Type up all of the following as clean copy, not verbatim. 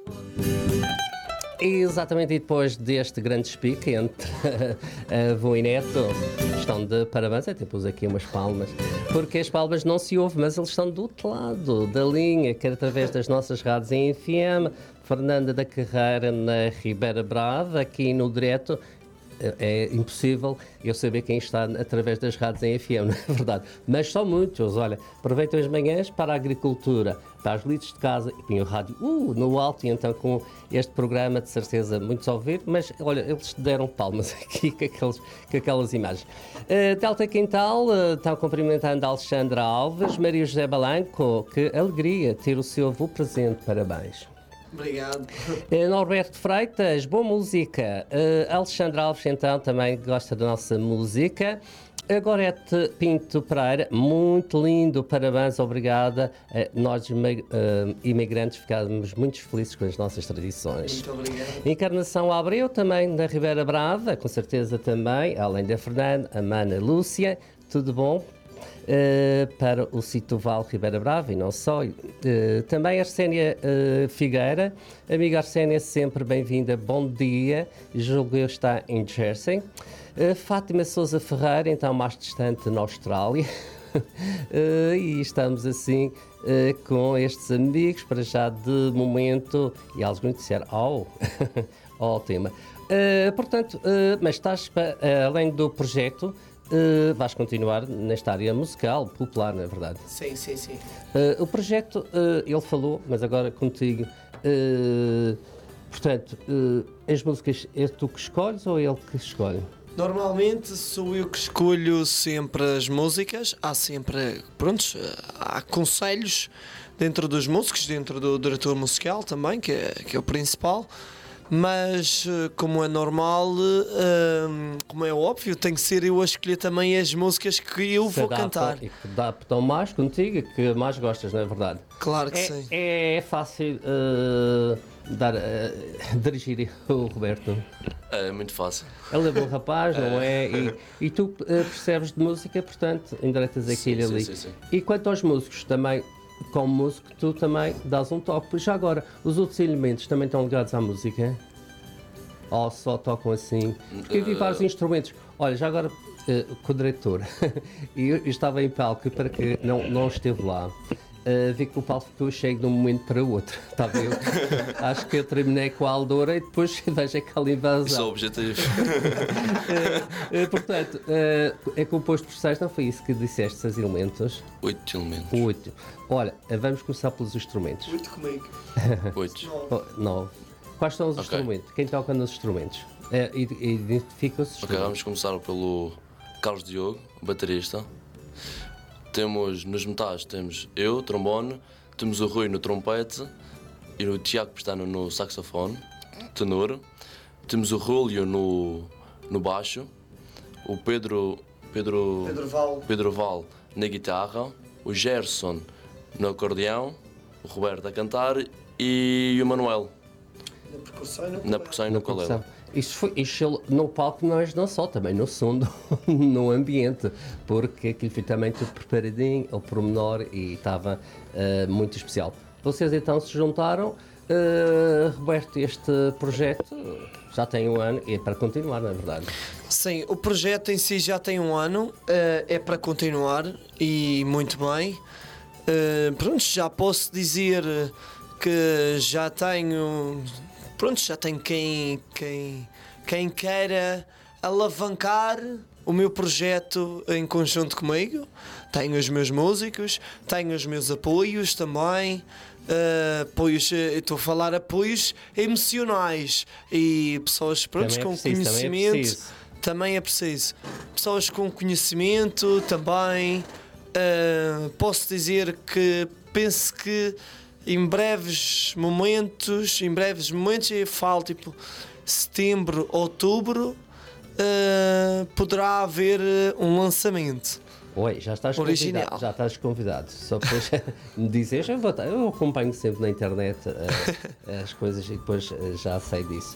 Exatamente, e depois deste grande speak entre avô e neto, estão de parabéns, até pus aqui umas palmas, porque as palmas não se ouvem, mas eles estão do outro lado da linha, quer através das nossas rádios em FM, Fernanda da Carreira na Ribeira Brava, aqui no direto. É impossível eu saber quem está através das rádios em FM, não é verdade? Mas são muitos, olha, aproveitam as manhãs para a agricultura, para as lides de casa e põem o rádio no alto, e então com este programa de certeza muitos a ouvir, mas olha, eles deram palmas aqui com aquelas imagens. Delta Quintal, estão cumprimentando a Alexandra Alves, Maria José Balanco, que alegria ter o seu avô presente, parabéns. Obrigado. Norberto Freitas, boa música. Alexandre Alves, então, também gosta da nossa música. Gorete Pinto Pereira, muito lindo, parabéns, obrigada. Nós, imigrantes, ficamos muito felizes com as nossas tradições. Muito obrigado. Encarnação Abreu, também da Ribeira Brava, com certeza também, além da Fernanda, a Mana Lúcia, tudo bom? Para o Sitoval Ribeira Brava e não só. Também Arsénia Figueira. Amiga Arsénia, sempre bem-vinda, bom dia. Julgo eu está em Jersey. Fátima Sousa Ferreira, então mais distante na Austrália. E estamos assim com estes amigos para já de momento, e alguns disseram ótima. Portanto, mas estás além do projeto, vais continuar nesta área musical, popular, não é verdade? Sim. O projeto, ele falou, mas agora contigo, portanto, as músicas é tu que escolhes ou é ele que escolhe? Normalmente sou eu que escolho sempre as músicas, há sempre, há conselhos dentro dos músicos, dentro do diretor musical também, que é o principal. Mas, como é normal, como é óbvio, tem que ser eu a escolher também as músicas que eu vou cantar. E que adaptam mais contigo, que mais gostas, não é verdade? Claro que sim. É fácil dirigir o Roberto? É muito fácil. Ele é bom rapaz, não é? E tu percebes de música, portanto, endireitas aquilo ali. Sim. E quanto aos músicos, também, como músico, tu também dás um toque. Já agora, os outros elementos também estão ligados à música? Ou só tocam assim? Porque eu vi vários instrumentos. Olha, já agora, com o diretor, e eu estava em palco, para que não esteve lá, vi que o palco ficou cheio de um momento para o outro. Está a ver? Acho que eu terminei com a Aldora e depois vejo aquela invasão. Isso é o objetivo. Portanto, é composto por 6, não foi isso que disseste, 6 elementos? 8 elementos. 8. Olha, vamos começar pelos instrumentos. 8 comigo. 8. 9. Quais são os instrumentos? Quem toca nos instrumentos? Identifica-se. Ok, vamos começar pelo Carlos Diogo, baterista. Temos nos metais, temos eu, trombone, temos o Rui no trompete e o Tiago Pestano no saxofone, tenor. Temos o Júlio no baixo, o Pedro Val na guitarra, o Gerson no acordeão, o Roberto a cantar e o Manuel na percussão e no ukulele. Isso no palco, mas não só, também no som, no ambiente, porque aquilo foi também tudo preparadinho, ao pormenor, e estava muito especial. Vocês então se juntaram, Roberto, este projeto já tem um ano e é para continuar, não é verdade? Sim, o projeto em si já tem um ano, é para continuar e muito bem. Já posso dizer que já tenho quem queira alavancar o meu projeto em conjunto comigo. Tenho os meus músicos, tenho os meus apoios também. Estou a falar apoios emocionais e pessoas com conhecimento. Também é preciso. Pessoas com conhecimento também. Posso dizer que penso que em breves momentos, eu falo tipo setembro, outubro, poderá haver um lançamento. Oi, já estás original. Convidado, já estás convidado. Só depois me dizes, eu acompanho sempre na internet as coisas e depois já sei disso.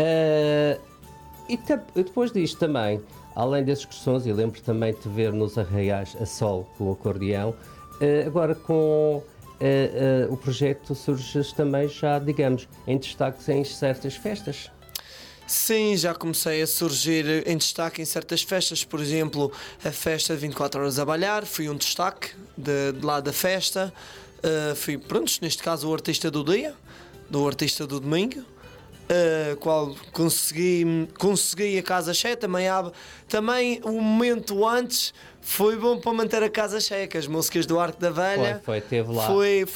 E depois disto também, além das excursões, e lembro também de te ver nos arraiais a sol com o acordeão, agora com o projeto surge também já, digamos, em destaques em certas festas. Sim, já comecei a surgir em destaque em certas festas, por exemplo, a festa de 24 horas a balhar, fui um destaque de lá da festa, fui, pronto, neste caso o artista do dia, do artista do domingo, qual consegui a casa cheia, também o momento antes foi bom para manter a casa cheia, que as músicas do Arco da Velha, Teve lá.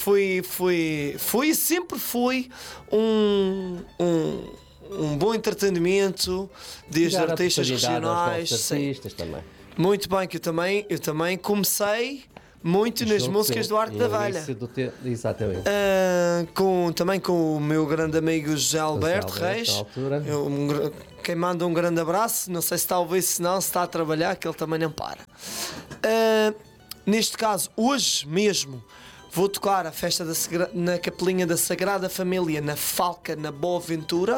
Sempre foi um bom entretenimento, desde Dar artistas oportunidade aos regionais. nossos Sim. artistas também. Muito bem, que eu também comecei muito nas Julgo músicas que do Arco da no Velha. início Exatamente. Também com o meu grande amigo José Alberto José Alberto, Reis. na altura. Quem manda um grande abraço, não sei se está a ouvir, se não, se está a trabalhar, que ele também não para. Neste caso, hoje mesmo, vou tocar a festa na Capelinha da Sagrada Família, na Falca, na Boa Ventura.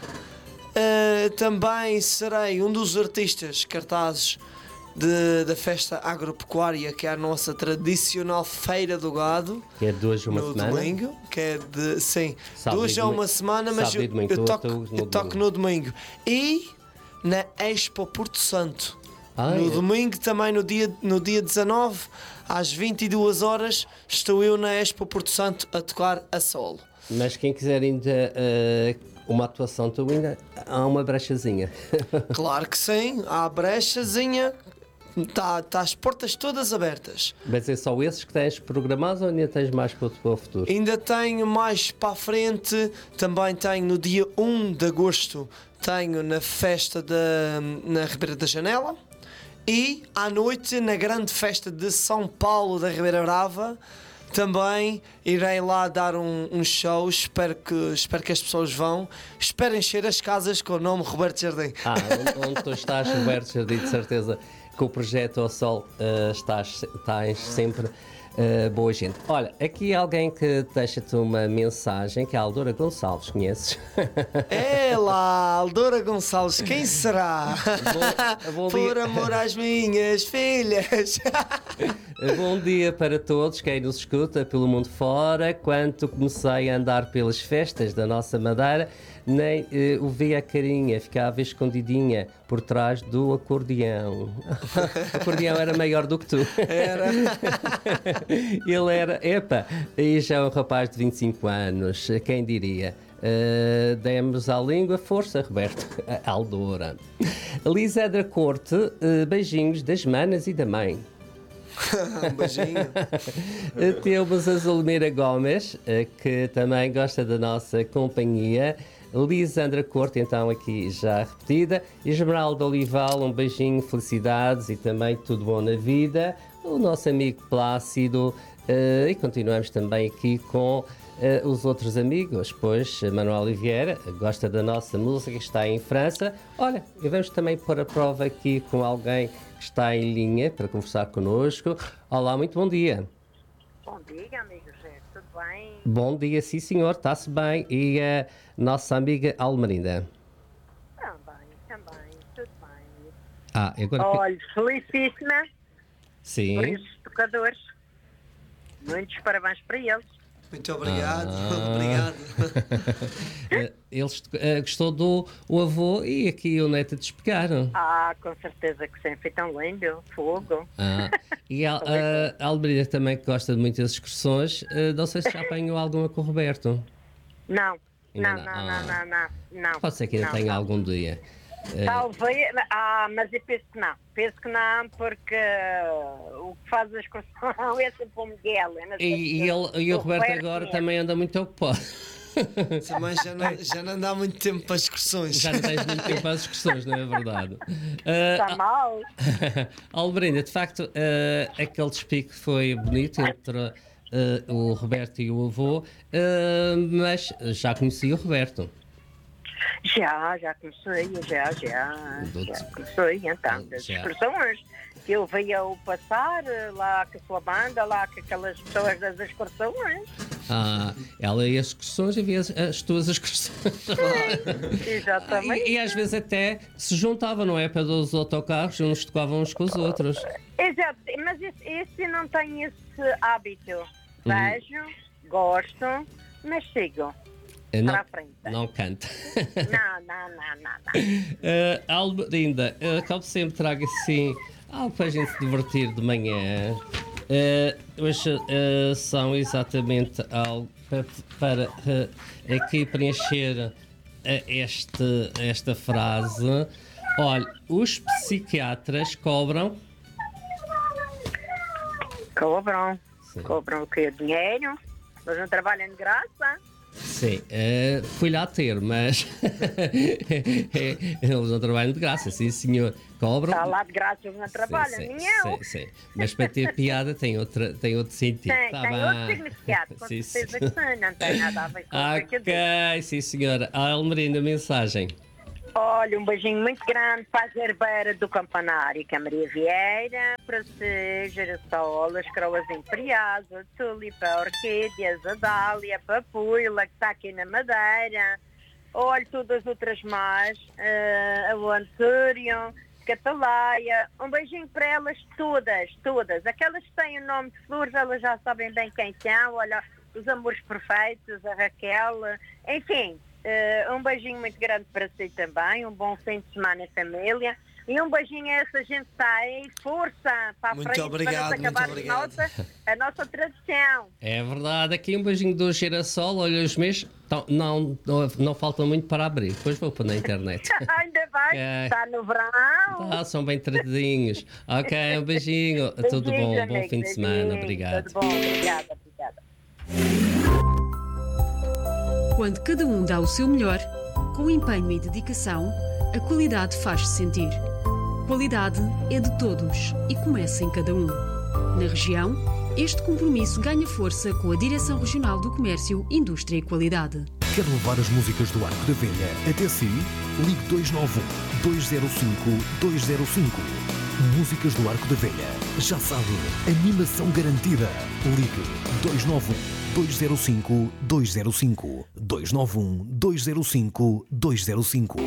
Também serei um dos artistas cartazes da festa agropecuária, que é a nossa tradicional Feira do Gado. Que é de hoje uma no semana. domingo, que é de. Sim, Sábado de hoje e é uma semana, mas sábado e domingo, eu toco no domingo. E na Expo Porto Santo. No domingo, também no dia 19, às 22 horas, estou eu na Expo Porto Santo a tocar a solo. Mas quem quiser ainda uma atuação tua, ainda há uma brechazinha. Claro que sim, há a brechazinha, está as portas todas abertas. Mas é só esses que tens programados ou ainda tens mais para o futuro? Ainda tenho mais para a frente, também tenho no dia 1 de agosto, tenho na festa na Ribeira da Janela. E à noite, na grande festa de São Paulo da Ribeira Brava, também irei lá dar um show. Espero que as pessoas vão. Espero encher as casas com o nome Roberto Jardim. Onde tu estás, Roberto Jardim, de certeza que o projeto ao Sol estás sempre boa gente. Olha, aqui alguém que deixa-te uma mensagem, que é a Aldora Gonçalves, conheces? É lá, Aldora Gonçalves, quem será? Bom Por dia. amor às minhas filhas. Bom dia para todos, quem nos escuta pelo mundo fora. Quando comecei a andar pelas festas da nossa Madeira, nem o vi a carinha, ficava escondidinha por trás do acordeão. O acordeão era maior do que tu. Era. Ele era, e já é um rapaz de 25 anos, quem diria? Demos à língua força, Roberto. Aldora. Lisandra Corte, beijinhos das manas e da mãe. Um beijinho. Temos a Zulmira Gomes, que também gosta da nossa companhia. Lisandra Corte, então aqui já repetida. Esmeralda Olival, um beijinho, felicidades e também tudo bom na vida. O nosso amigo Plácido. E continuamos também aqui com os outros amigos, pois Manuel Oliveira gosta da nossa música, está em França. Olha, e vamos também pôr a prova aqui com alguém que está em linha para conversar connosco. Olá, muito bom dia. Bom dia, amigo José, tudo bem? Bom dia, sim senhor, está-se bem. E a nossa amiga Almerinda? Também, tudo bem. Agora... Olha, felicíssima por Sim. esses tocadores. Muitos parabéns para eles. Muito obrigado. Obrigado. Eles gostou do o avô e aqui o neto despegaram. Com certeza que sim, foi tão lindo, fogo. E a Alberina também que gosta de muitas excursões, não sei se já apanhou alguma com o Roberto. Não. Pode ser que ainda tenha algum dia. Talvez, mas eu penso que não, porque o que faz a excursão é sempre o Miguel. E o Roberto agora também anda muito ocupado. Também já não dá muito tempo para as excursões. Já não tens muito tempo para as excursões, não é verdade? Está mal. Alberina, de facto, aquele despique foi bonito entre o Roberto e o avô, mas já conheci o Roberto. Já comecei, então, das excursões, que eu veio passar lá com a sua banda, lá com aquelas pessoas das excursões. Ela ia às excursões e via as tuas excursões. Sim, exatamente. E às vezes até se juntavam, não é? Para os autocarros, uns tocavam uns com os outros. Exato, mas esse não tem esse hábito. Vejo, gosto, mas sigo. Para a frente. Não canta. Não. Almerinda, como sempre trago assim algo para a gente se divertir de manhã. Hoje são exatamente algo para aqui preencher esta frase. Olha, os psiquiatras cobram. Sim. Cobram o quê? Dinheiro? Eles não trabalham de graça? Sim, fui lá ter, mas eles não trabalham de graça, sim senhor, cobram. Está lá de graça, eles não trabalham, nem eu. Sim, mas para ter piada tem outro sentido. Tem outro significado, com certeza que sim, não tem nada a ver com o que eu digo. Ok, sim senhora. Almerinda, mensagem. Olha, um beijinho muito grande para a gerbeira do campanário, que é a Maria Vieira, para si, girassol, as croas imperiais, a tulipa, a orquídeas, a dália, a papuila, que está aqui na Madeira, olha, todas as outras mais, o antúrio, cataleia, um beijinho para elas todas. Aquelas que têm o nome de flores, elas já sabem bem quem são, olha, os amores perfeitos, a Raquel, enfim. Um beijinho muito grande para si também, um bom fim de semana em família e um beijinho a essa gente aí, força para a Muito frente obrigado, para nos acabar muito obrigado. a nossa tradição. É verdade, aqui um beijinho do girassol, olha os meus, não falta muito para abrir, depois vou pôr na internet. Ainda bem, está no verão. São bem tratadinhos. Ok, um beijinho, tudo bom, bom fim de semana, obrigado. Tudo bom, obrigada. Quando cada um dá o seu melhor, com empenho e dedicação, a qualidade faz-se sentir. Qualidade é de todos e começa em cada um. Na região, este compromisso ganha força com a Direção Regional do Comércio, Indústria e Qualidade. Quer levar as músicas do Arco da Velha até si? Ligue 291 205 205. Músicas do Arco da Velha. Já sabe, animação garantida. Ligue 291 205 205 291 205 205.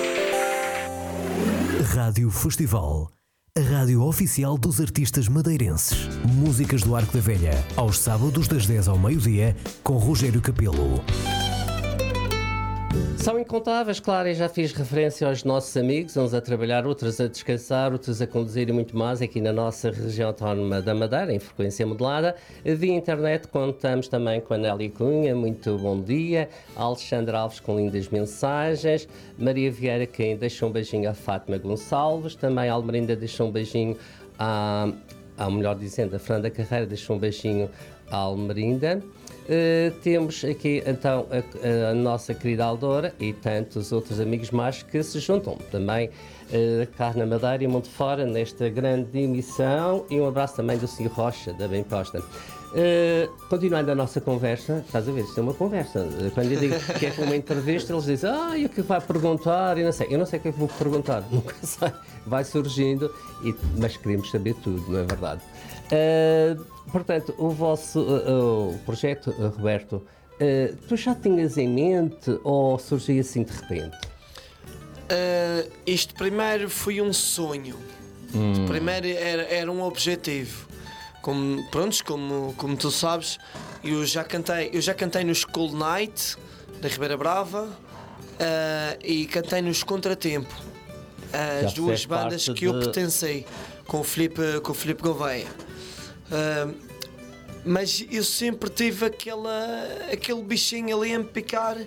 Rádio Festival, a rádio oficial dos artistas madeirenses. Músicas do Arco da Velha, aos sábados das 10 ao meio-dia, com Rogério Capelo. São incontáveis, claro, e já fiz referência aos nossos amigos, uns a trabalhar, outros a descansar, outros a conduzir e muito mais aqui na nossa região autónoma da Madeira, em frequência modulada. Via internet contamos também com a Nélia Cunha, muito bom dia, a Alexandra Alves com lindas mensagens, Maria Vieira quem deixou um beijinho a Fátima Gonçalves, também a Almerinda deixou um beijinho ao melhor dizendo, a Fernanda Carreira deixou um beijinho à Almerinda. Temos aqui então a nossa querida Aldora e tantos outros amigos mais que se juntam também cá na Madeira e Monte Fora nesta grande emissão, e um abraço também do Sr. Rocha da Bem Posta. Continuando a nossa conversa, estás a ver, isto é uma conversa. Quando eu digo que é uma entrevista, eles dizem, e o que vai perguntar? Eu não sei o que é que vou perguntar, nunca sei. Vai surgindo, mas queremos saber tudo, não é verdade? Portanto, o vosso o projeto, Roberto, tu já tinhas em mente ou surgiu assim de repente? Isto primeiro foi um sonho. Primeiro era um objetivo. Como tu sabes, eu já cantei no School Night da Ribeira Brava e cantei nos Contratempo, as duas bandas que eu pertencei com o Filipe Gouveia. Mas eu sempre tive aquele bichinho ali a me picar.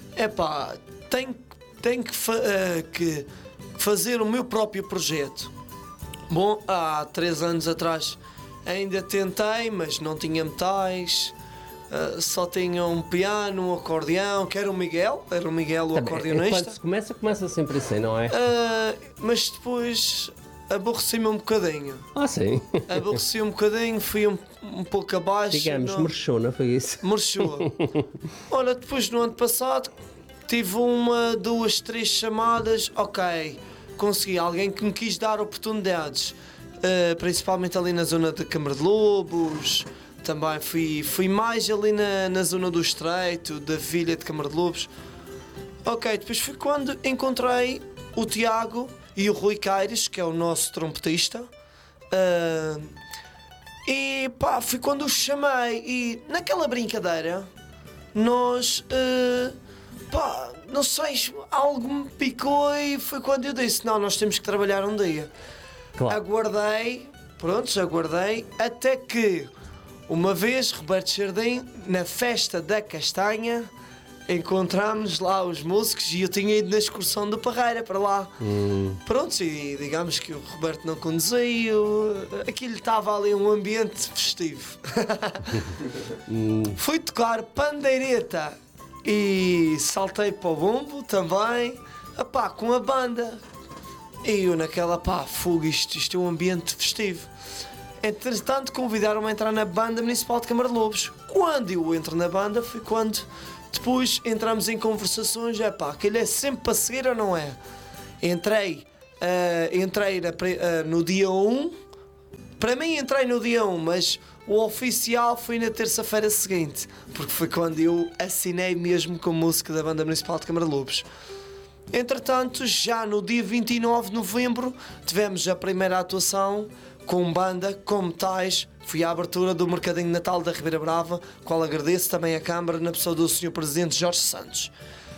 Tenho que fazer o meu próprio projeto. Bom, há 3 anos atrás ainda tentei, mas não tinha metais. Só tinha um piano, um acordeão, que era o Miguel o acordeonista. Quando se começa sempre assim, não é? Mas depois aborreci-me um bocadinho. Sim. Aborreci um bocadinho, fui um pouco abaixo. Digamos, murchou, não foi isso? Murchou. Olha, depois no ano passado tive 1, 2, 3 chamadas, ok, consegui alguém que me quis dar oportunidades, principalmente ali na zona de Câmara de Lobos, também fui mais ali na zona do Estreito, da Vila de Câmara de Lobos. Ok, depois foi quando encontrei o Tiago e o Rui Caires, que é o nosso trompetista, E pá, foi quando o chamei e naquela brincadeira nós, pá, não sei, algo me picou e foi quando eu disse, não, nós temos que trabalhar um dia. Claro. Aguardei até que uma vez Roberto Jardim, na festa da Castanha, encontramos lá os músicos e eu tinha ido na excursão do Parreira para lá. Pronto, e digamos que o Roberto não conduziu, aquilo estava ali um ambiente festivo. Fui tocar pandeireta e saltei para o bombo também, epá, com a banda. E eu naquela, pá, fogo, isto é um ambiente festivo. Entretanto, convidaram-me a entrar na banda municipal de Câmara de Lobos. Quando eu entro na banda, foi quando depois entramos em conversações, pá, aquilo é sempre para seguir ou não é? Entrei no dia 1, para mim entrei no dia 1, mas o oficial foi na terça-feira seguinte, porque foi quando eu assinei mesmo como músico da banda municipal de Câmara de Lobos. Entretanto, já no dia 29 de novembro, tivemos a primeira atuação com banda, como tais. Fui à abertura do Mercadinho de Natal da Ribeira Brava, qual agradeço também à Câmara, na pessoa do Sr. Presidente Jorge Santos.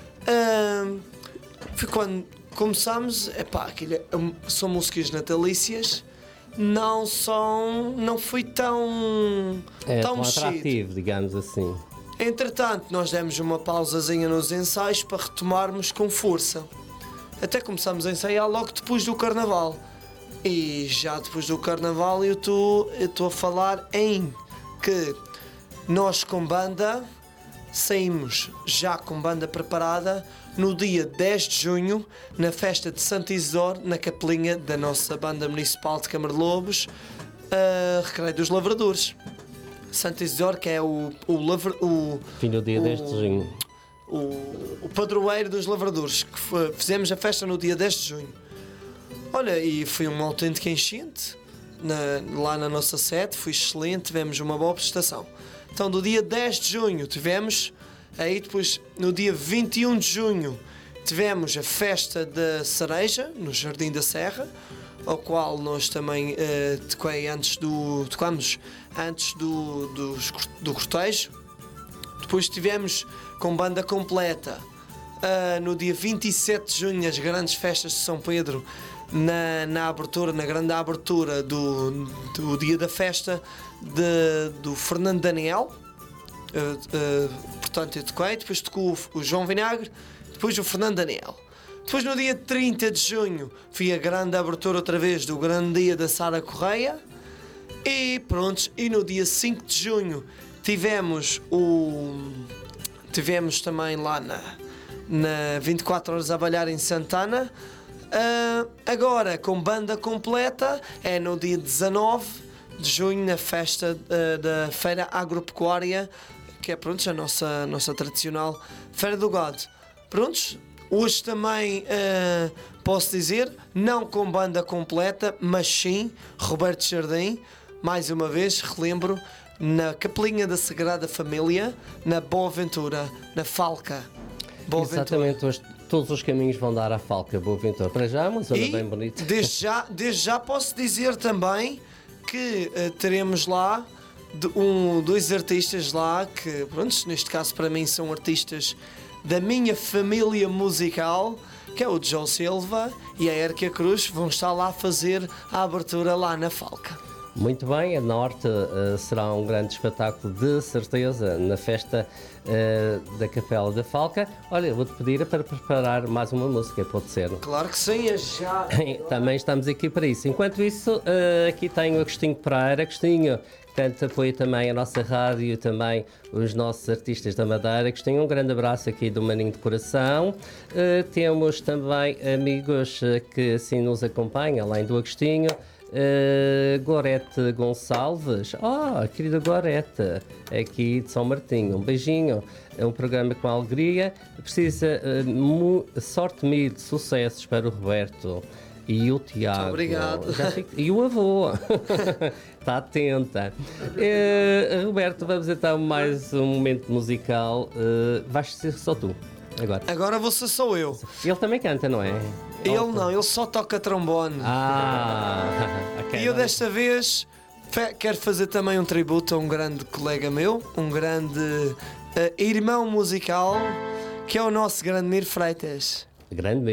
Foi quando começamos, são músicas natalícias, não foi tão mexido, atrativo, digamos assim. Entretanto, nós demos uma pausazinha nos ensaios para retomarmos com força. Até começámos a ensaiar logo depois do Carnaval. E já depois do Carnaval eu estou a falar em que nós com banda saímos já com banda preparada no dia 10 de junho na festa de Santo Isidoro, na capelinha da nossa banda municipal de Câmara de Lobos, Recreio dos Lavradores. Santo Isidoro, que é o Fim do dia 10 de junho. O padroeiro dos lavradores, que fizemos a festa no dia 10 de junho. Olha, e foi uma autêntica enchente lá na nossa sede, foi excelente, tivemos uma boa prestação. Então, do dia 10 de junho tivemos, aí depois, no dia 21 de junho, tivemos a festa da Cereja, no Jardim da Serra, ao qual nós também tocamos antes do cortejo. Depois tivemos com banda completa no dia 27 de junho as grandes festas de São Pedro, na grande abertura do dia da festa do Fernando Daniel. Portanto, eu toquei, depois tocou o João Vinagre, depois o Fernando Daniel. Depois, no dia 30 de junho, foi a grande abertura outra vez do grande dia da Sara Correia. E pronto, e no dia 5 de junho tivemos também lá na 24 Horas a Balhar em Santana. Agora, com banda completa, é no dia 19 de junho, na festa da Feira Agropecuária, que é pronto, a nossa tradicional Feira do Gado. Prontos, hoje também posso dizer, não com banda completa, mas sim Roberto Jardim, mais uma vez, relembro, na Capelinha da Sagrada Família, na Boa Ventura, na Falca. Boa Exatamente, Ventura. hoje todos os caminhos vão dar à Falca Boa Ventura. Para já, uma zona bem bonita. Desde já posso dizer também que teremos lá dois artistas lá que, pronto, neste caso para mim são artistas da minha família musical, que é o João Silva e a Erika Cruz, vão estar lá a fazer a abertura lá na Falca. Muito bem, a Norte será um grande espetáculo, de certeza, na festa da Capela da Falca. Olha, vou-te pedir para preparar mais uma música, pode ser? Claro que sim, já. Também estamos aqui para isso. Enquanto isso, aqui tenho o Agostinho Pereira. Agostinho, tanto apoia também a nossa rádio e também os nossos artistas da Madeira. Agostinho, um grande abraço aqui do Maninho de Coração. Temos também amigos que assim nos acompanham, além do Agostinho. Gorete Gonçalves, querida Gorete, aqui de São Martinho, um beijinho. É um programa com alegria. Precisa sorte mil de sucessos para o Roberto e o Tiago. Muito obrigado. E o avô. Está atenta. Roberto, vamos então mais um momento musical. Vais ser só tu agora você sou eu. Ele também canta, não é? Ele não, ele só toca trombone. Okay, e eu desta vez Quero fazer também um tributo a um grande colega meu, um grande irmão musical, que é o nosso grande Mir Freitas. Grande